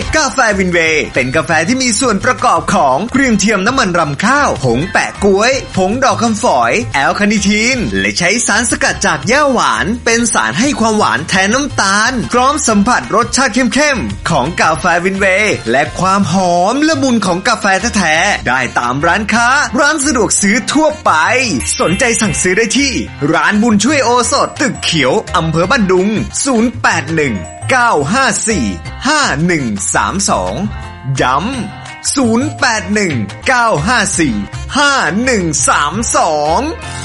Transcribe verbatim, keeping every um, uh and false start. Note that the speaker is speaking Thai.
กาแฟวินเวย์เป็นกาแฟที่มีส่วนประกอบของกรีนเทียมน้ำมันรำข้าวผงแปะก๊วยผงดอกคำฝอยแอลคาเนทีนและใช้สารสกัดจากหญ้าหวานเป็นสารให้ความหวานแทนน้ำตาลพร้อมสัมผัสรสชาติเข้มๆของกาแฟวินเวย์และความหอมละมุนของกาแฟแท้ๆได้ตามร้านค้าร้านสะดวกซื้อทั่วไปสนใจสั่งซื้อได้ที่ร้านบุญช่วยโอสถตึกเขียวอำเภอบ้านดุงศูนย์ แปด หนึ่ง เก้า ห้า สี่ ห้า หนึ่ง สาม สองย้ำศูนย์ แปด หนึ่ง เก้า ห้า สี่ ห้า หนึ่ง สาม สอง